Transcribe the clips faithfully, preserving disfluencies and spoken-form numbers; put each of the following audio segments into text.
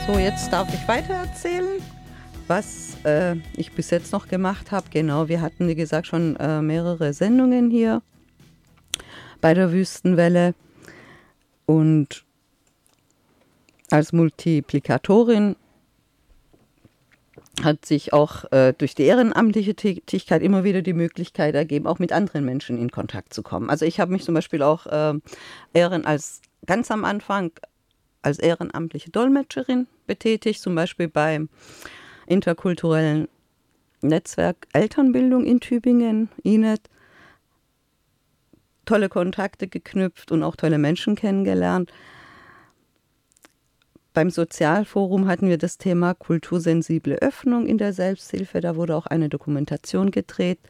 So, jetzt darf ich weitererzählen, was äh, ich bis jetzt noch gemacht habe. Genau, wir hatten, wie gesagt, schon äh, mehrere Sendungen hier bei der Wüstenwelle. Und als Multiplikatorin hat sich auch äh, durch die ehrenamtliche Tätigkeit immer wieder die Möglichkeit ergeben, auch mit anderen Menschen in Kontakt zu kommen. Also ich habe mich zum Beispiel auch äh, Ehren als ganz am Anfang als ehrenamtliche Dolmetscherin betätigt, zum Beispiel beim interkulturellen Netzwerk Elternbildung in Tübingen, I N E T. Tolle Kontakte geknüpft und auch tolle Menschen kennengelernt. Beim Sozialforum hatten wir das Thema kultursensible Öffnung in der Selbsthilfe. Da wurde auch eine Dokumentation gedreht.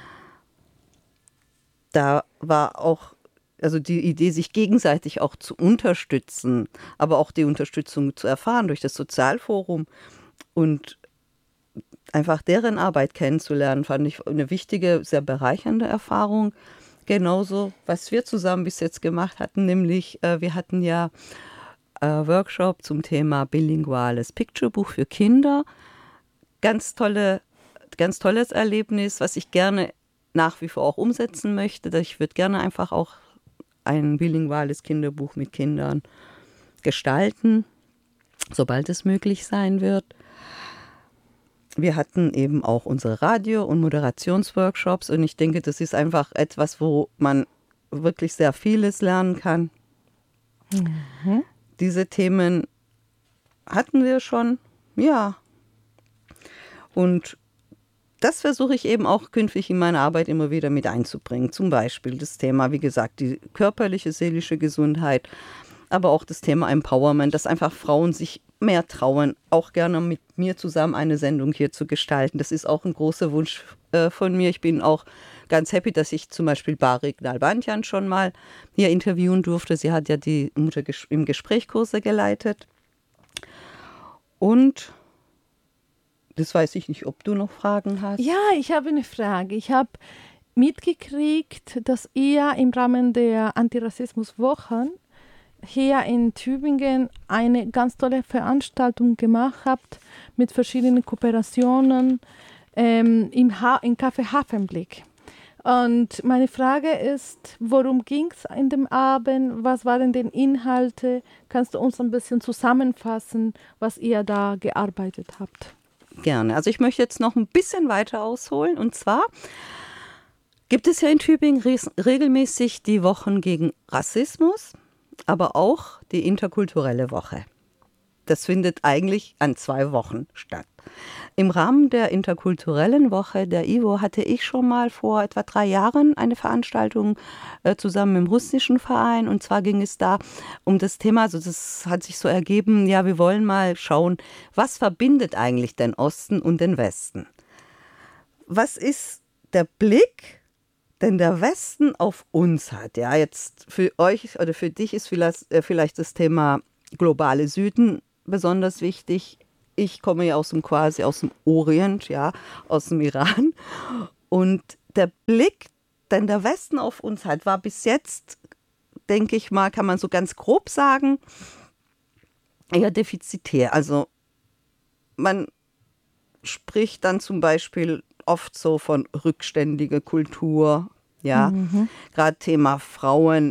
Da war auch also die Idee, sich gegenseitig auch zu unterstützen, aber auch die Unterstützung zu erfahren durch das Sozialforum und einfach deren Arbeit kennenzulernen, fand ich eine wichtige, sehr bereichernde Erfahrung. Genauso, was wir zusammen bis jetzt gemacht hatten, nämlich äh, wir hatten ja äh, Workshop zum Thema bilinguales Picturebuch für Kinder. Ganz tolle, ganz tolles Erlebnis, was ich gerne nach wie vor auch umsetzen möchte. Ich würde gerne einfach auch ein bilinguales Kinderbuch mit Kindern gestalten, sobald es möglich sein wird. Wir hatten eben auch unsere Radio- und Moderationsworkshops und ich denke, das ist einfach etwas, wo man wirklich sehr vieles lernen kann. Mhm. Diese Themen hatten wir schon, ja. Und das versuche ich eben auch künftig in meine Arbeit immer wieder mit einzubringen. Zum Beispiel das Thema, wie gesagt, die körperliche, seelische Gesundheit, aber auch das Thema Empowerment, dass einfach Frauen sich mehr trauen, auch gerne mit mir zusammen eine Sendung hier zu gestalten. Das ist auch ein großer Wunsch äh, von mir. Ich bin auch ganz happy, dass ich zum Beispiel Barik Nalbandian schon mal hier interviewen durfte. Sie hat ja die Mutter im Gesprächkurse geleitet. Und das weiß ich nicht, ob du noch Fragen hast. Ja, ich habe eine Frage. Ich habe mitgekriegt, dass ihr im Rahmen der Antirassismuswochen hier in Tübingen eine ganz tolle Veranstaltung gemacht habt mit verschiedenen Kooperationen ähm, im, ha- im Café Hafenblick. Und meine Frage ist, worum ging es in dem Abend? Was waren denn Inhalte? Kannst du uns ein bisschen zusammenfassen, was ihr da gearbeitet habt? Gerne. Also ich möchte jetzt noch ein bisschen weiter ausholen. Und zwar gibt es ja in Tübingen re- regelmäßig die Wochen gegen Rassismus, aber auch die interkulturelle Woche. Das findet eigentlich an zwei Wochen statt. Im Rahmen der interkulturellen Woche der I W O hatte ich schon mal vor etwa drei Jahren eine Veranstaltung äh, zusammen mit dem russischen Verein. Und zwar ging es da um das Thema, also das hat sich so ergeben, ja, wir wollen mal schauen, was verbindet eigentlich den Osten und den Westen? Was ist der Blick, den der Westen auf uns hat? Ja, jetzt für euch oder für dich ist vielleicht, äh, vielleicht das Thema globale Süden besonders wichtig. Ich komme ja aus dem quasi aus dem Orient, ja, aus dem Iran. Und der Blick, den der Westen auf uns hat, war bis jetzt, denke ich mal, kann man so ganz grob sagen, eher defizitär. Also man spricht dann zum Beispiel oft so von rückständiger Kultur, ja. Mhm. Gerade Thema Frauen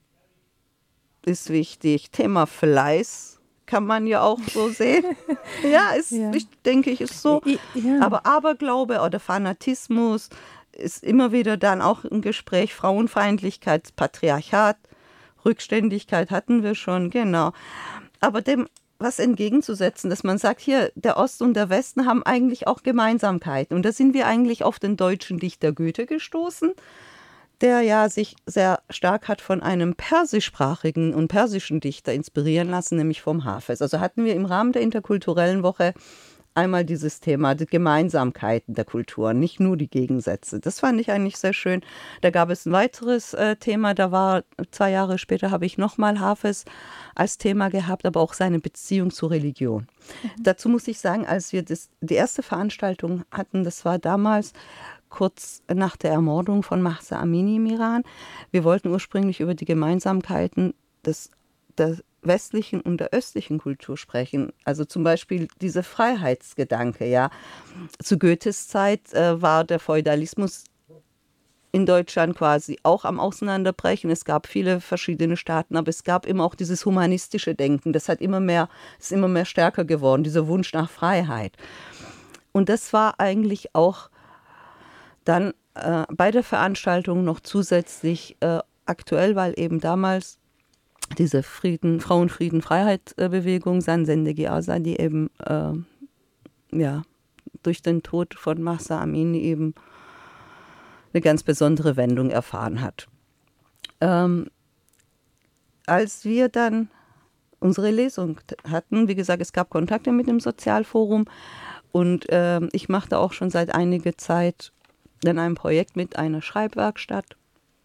ist wichtig, Thema Fleiß kann man ja auch so sehen. Ja, ist, ja. Ich denke ich, ist so. Ja. Aber Aberglaube oder Fanatismus ist immer wieder dann auch im Gespräch. Frauenfeindlichkeit, Patriarchat, Rückständigkeit hatten wir schon, genau. Aber dem was entgegenzusetzen, dass man sagt, hier, der Osten und der Westen haben eigentlich auch Gemeinsamkeiten. Und da sind wir eigentlich auf den deutschen Dichter Goethe gestoßen, der ja sich sehr stark hat von einem persischsprachigen und persischen Dichter inspirieren lassen, nämlich vom Hafez. Also hatten wir im Rahmen der interkulturellen Woche einmal dieses Thema, die Gemeinsamkeiten der Kulturen, nicht nur die Gegensätze. Das fand ich eigentlich sehr schön. Da gab es ein weiteres äh, Thema, da war zwei Jahre später, habe ich nochmal Hafez als Thema gehabt, aber auch seine Beziehung zur Religion. Mhm. Dazu muss ich sagen, als wir das, die erste Veranstaltung hatten, das war damals kurz nach der Ermordung von Mahsa Amini im Iran. Wir wollten ursprünglich über die Gemeinsamkeiten des, der westlichen und der östlichen Kultur sprechen. Also zum Beispiel dieser Freiheitsgedanke, ja. Zu Goethes Zeit äh, war der Feudalismus in Deutschland quasi auch am Auseinanderbrechen. Es gab viele verschiedene Staaten, aber es gab immer auch dieses humanistische Denken. Das hat immer mehr, ist immer mehr stärker geworden, dieser Wunsch nach Freiheit. Und das war eigentlich auch dann äh, bei der Veranstaltung noch zusätzlich äh, aktuell, weil eben damals diese Frieden, Frauenfrieden-Freiheit-Bewegung, Sansende Gyasa, die eben äh, ja, durch den Tod von Mahsa Amini eben eine ganz besondere Wendung erfahren hat. Ähm, als wir dann unsere Lesung hatten, wie gesagt, es gab Kontakte mit dem Sozialforum und äh, ich machte auch schon seit einiger Zeit in einem Projekt mit einer Schreibwerkstatt.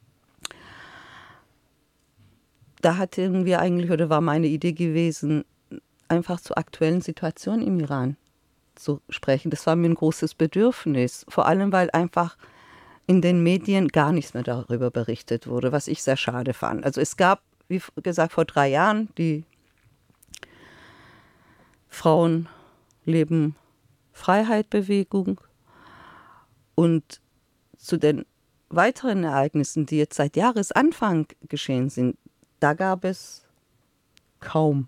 Da hatten wir eigentlich, oder war meine Idee gewesen, einfach zur aktuellen Situation im Iran zu sprechen. Das war mir ein großes Bedürfnis, vor allem weil einfach in den Medien gar nichts mehr darüber berichtet wurde, was ich sehr schade fand. Also es gab, wie gesagt, vor drei Jahren die Frauen leben Freiheit-Bewegung und zu den weiteren Ereignissen, die jetzt seit Jahresanfang geschehen sind, da gab es kaum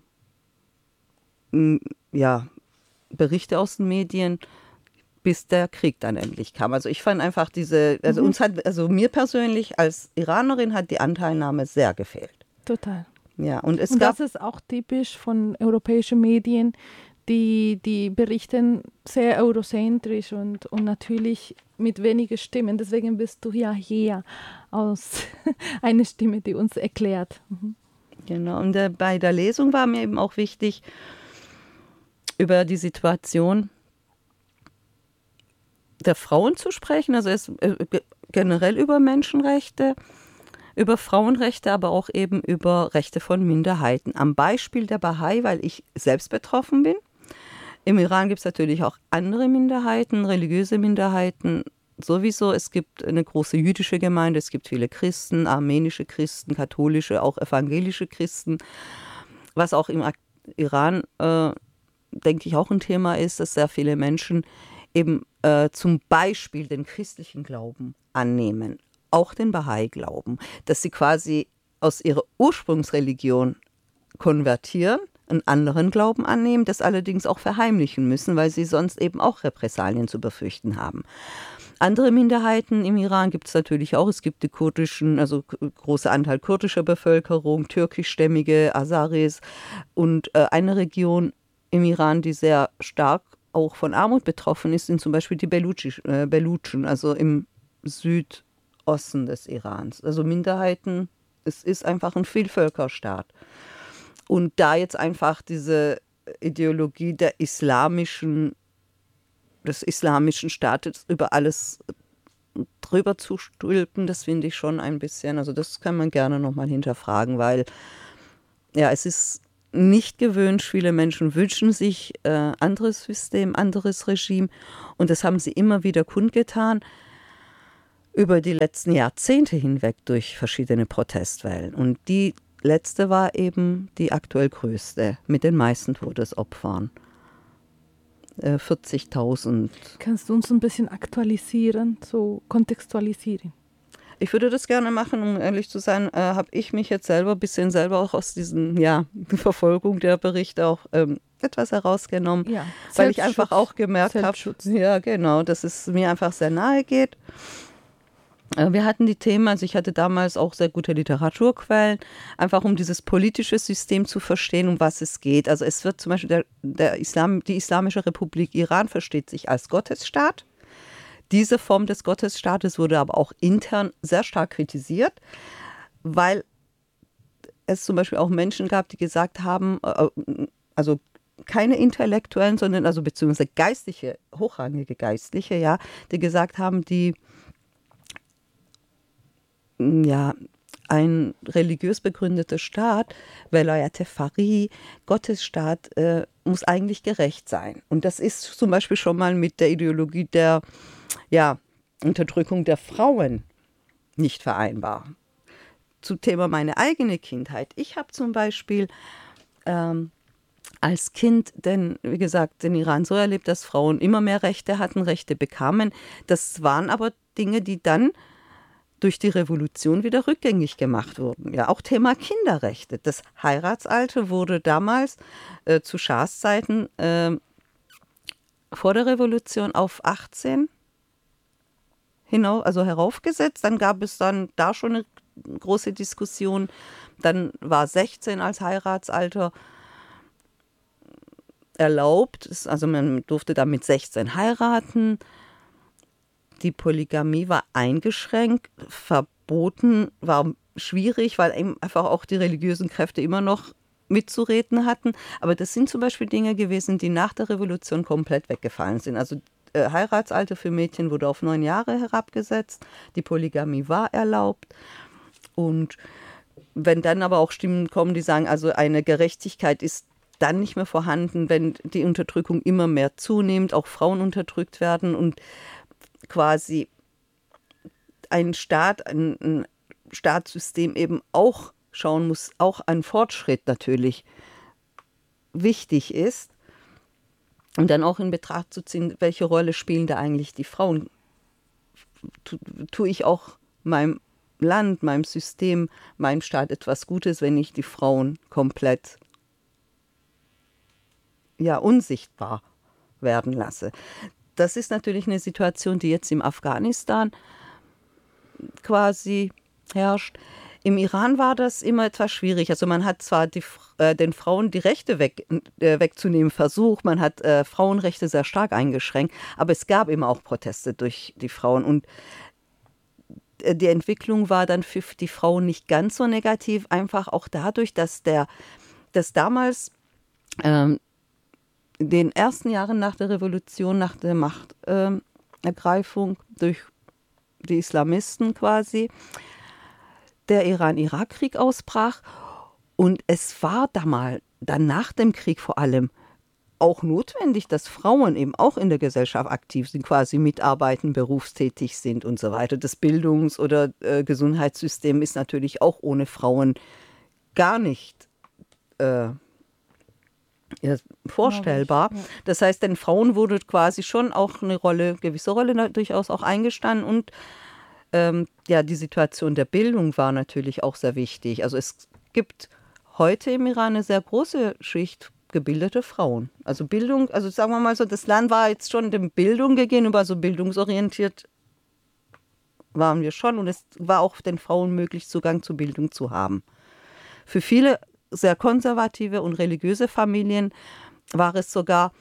ja, Berichte aus den Medien, bis der Krieg dann endlich kam. Also ich fand einfach diese, also mhm. uns hat, also mir persönlich als Iranerin hat die Anteilnahme sehr gefehlt. Total. Ja, und es und gab, das ist auch typisch von europäischen Medien, die, die berichten sehr eurozentrisch und, und natürlich mit wenigen Stimmen. Deswegen bist du ja hier aus einer Stimme, die uns erklärt. Mhm. Genau, und der, bei der Lesung war mir eben auch wichtig, über die Situation der Frauen zu sprechen, also es, äh, generell über Menschenrechte, über Frauenrechte, aber auch eben über Rechte von Minderheiten. Am Beispiel der Bahai, weil ich selbst betroffen bin. Im Iran gibt es natürlich auch andere Minderheiten, religiöse Minderheiten sowieso. Es gibt eine große jüdische Gemeinde, es gibt viele Christen, armenische Christen, katholische, auch evangelische Christen. Was auch im Iran, äh, denke ich, auch ein Thema ist, dass sehr viele Menschen eben äh, zum Beispiel den christlichen Glauben annehmen, auch den Bahai-Glauben, dass sie quasi aus ihrer Ursprungsreligion konvertieren, einen anderen Glauben annehmen, das allerdings auch verheimlichen müssen, weil sie sonst eben auch Repressalien zu befürchten haben. Andere Minderheiten im Iran gibt es natürlich auch. Es gibt die kurdischen, also große Anteil kurdischer Bevölkerung, türkischstämmige Azaris und äh, eine Region im Iran, die sehr stark auch von Armut betroffen ist, sind zum Beispiel die Beluchi, äh, Belutschen, also im Südosten des Irans. Also Minderheiten, es ist einfach ein Vielvölkerstaat. Und da jetzt einfach diese Ideologie der islamischen, des islamischen Staates über alles drüber zu stülpen, das finde ich schon ein bisschen, also das kann man gerne nochmal hinterfragen, weil ja, es ist nicht gewünscht. Viele Menschen wünschen sich äh, anderes System, anderes Regime und das haben sie immer wieder kundgetan über die letzten Jahrzehnte hinweg durch verschiedene Protestwellen. Und die letzte war eben die aktuell größte mit den meisten Todesopfern. Äh, vierzigtausend. Kannst du uns ein bisschen aktualisieren, so kontextualisieren? Ich würde das gerne machen, um ehrlich zu sein, äh, habe ich mich jetzt selber ein bisschen selber auch aus diesen, ja, Verfolgung der Berichte auch ähm, etwas herausgenommen, ja, weil ich einfach auch gemerkt habe, ja genau, dass es mir einfach sehr nahe geht. Äh, wir hatten die Themen, also ich hatte damals auch sehr gute Literaturquellen, einfach um dieses politische System zu verstehen, um was es geht. Also es wird zum Beispiel der, der Islam, die Islamische Republik Iran versteht sich als Gottesstaat. Diese Form des Gottesstaates wurde aber auch intern sehr stark kritisiert, weil es zum Beispiel auch Menschen gab, die gesagt haben, also keine Intellektuellen, sondern also beziehungsweise geistliche, hochrangige Geistliche, ja, die gesagt haben, die ja ein religiös begründeter Staat, Velayat-e Faqih, Gottesstaat, äh, muss eigentlich gerecht sein. Und das ist zum Beispiel schon mal mit der Ideologie der ja, Unterdrückung der Frauen nicht vereinbar. Zum Thema meine eigene Kindheit. Ich habe zum Beispiel ähm, als Kind, denn wie gesagt, den Iran so erlebt, dass Frauen immer mehr Rechte hatten, Rechte bekamen. Das waren aber Dinge, die dann durch die Revolution wieder rückgängig gemacht wurden. Ja, auch Thema Kinderrechte. Das Heiratsalter wurde damals äh, zu Schahs Zeiten äh, vor der Revolution auf achtzehn hinauf, also heraufgesetzt. Dann gab es dann da schon eine große Diskussion. Dann war sechzehn als Heiratsalter erlaubt. Also man durfte dann mit sechzehn heiraten. Die Polygamie war eingeschränkt, verboten, war schwierig, weil eben einfach auch die religiösen Kräfte immer noch mitzureden hatten. Aber das sind zum Beispiel Dinge gewesen, die nach der Revolution komplett weggefallen sind. Also äh, Heiratsalter für Mädchen wurde auf neun Jahre herabgesetzt, die Polygamie war erlaubt. Und wenn dann aber auch Stimmen kommen, die sagen, also eine Gerechtigkeit ist dann nicht mehr vorhanden, wenn die Unterdrückung immer mehr zunimmt, auch Frauen unterdrückt werden und quasi ein Staat, ein, ein Staatssystem eben auch schauen muss, auch ein Fortschritt natürlich wichtig ist und dann auch in Betracht zu ziehen, welche Rolle spielen da eigentlich die Frauen. Tu, tue ich auch meinem Land, meinem System, meinem Staat etwas Gutes, wenn ich die Frauen komplett ja, unsichtbar werden lasse. Das ist natürlich eine Situation, die jetzt im Afghanistan quasi herrscht. Im Iran war das immer etwas schwierig. Also man hat zwar die, äh, den Frauen die Rechte weg, äh, wegzunehmen versucht, man hat äh, Frauenrechte sehr stark eingeschränkt, aber es gab immer auch Proteste durch die Frauen. Und äh, die Entwicklung war dann für die Frauen nicht ganz so negativ, einfach auch dadurch, dass, der, dass damals ähm, in den ersten Jahren nach der Revolution, nach der Machtergreifung äh, durch die Islamisten quasi, der Iran-Irak-Krieg ausbrach. Und es war damals, dann nach dem Krieg vor allem, auch notwendig, dass Frauen eben auch in der Gesellschaft aktiv sind, quasi mitarbeiten, berufstätig sind und so weiter. Das Bildungs- oder äh, Gesundheitssystem ist natürlich auch ohne Frauen gar nicht äh, Ja, vorstellbar. Ja. Das heißt, den Frauen wurde quasi schon auch eine Rolle, gewisse Rolle durchaus auch eingestanden und ähm, ja, die Situation der Bildung war natürlich auch sehr wichtig. Also es gibt heute im Iran eine sehr große Schicht gebildete Frauen. Also Bildung, also sagen wir mal so, das Land war jetzt schon dem Bildung gegenüber, so bildungsorientiert waren wir schon und es war auch den Frauen möglich, Zugang zu Bildung zu haben. Für viele sehr konservative und religiöse Familien war es sogar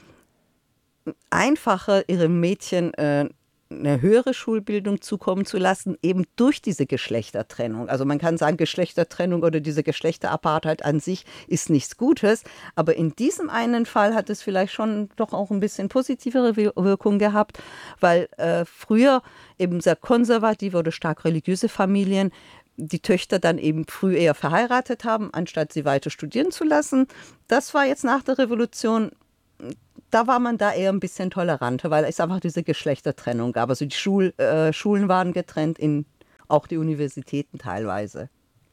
einfacher, ihren Mädchen äh, eine höhere Schulbildung zukommen zu lassen, eben durch diese Geschlechtertrennung. Also man kann sagen, Geschlechtertrennung oder diese Geschlechterapartheit an sich ist nichts Gutes, aber in diesem einen Fall hat es vielleicht schon doch auch ein bisschen positivere Wirkung gehabt, weil äh, früher eben sehr konservative oder stark religiöse Familien die Töchter dann eben früh eher verheiratet haben, anstatt sie weiter studieren zu lassen. Das war jetzt nach der Revolution, da war man da eher ein bisschen toleranter, weil es einfach diese Geschlechtertrennung gab. Also die Schul, äh, Schulen waren getrennt, in, auch die Universitäten teilweise.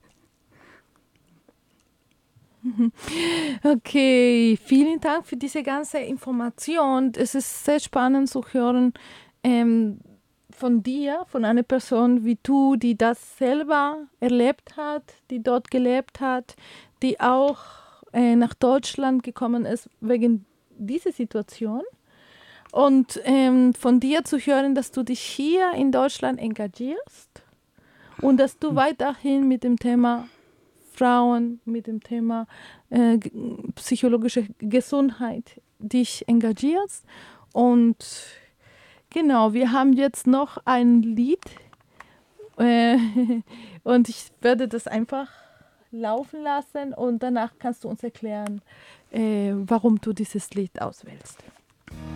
Okay, vielen Dank für diese ganze Information. Es ist sehr spannend zu hören, ähm, von dir, von einer Person wie du, die das selber erlebt hat, die dort gelebt hat, die auch äh, nach Deutschland gekommen ist wegen dieser Situation. Und ähm, von dir zu hören, dass du dich hier in Deutschland engagierst und dass du weiterhin mit dem Thema Frauen, mit dem Thema äh, psychologische Gesundheit dich engagierst. Und genau, wir haben jetzt noch ein Lied äh, und ich werde das einfach laufen lassen und danach kannst du uns erklären, äh, warum du dieses Lied auswählst.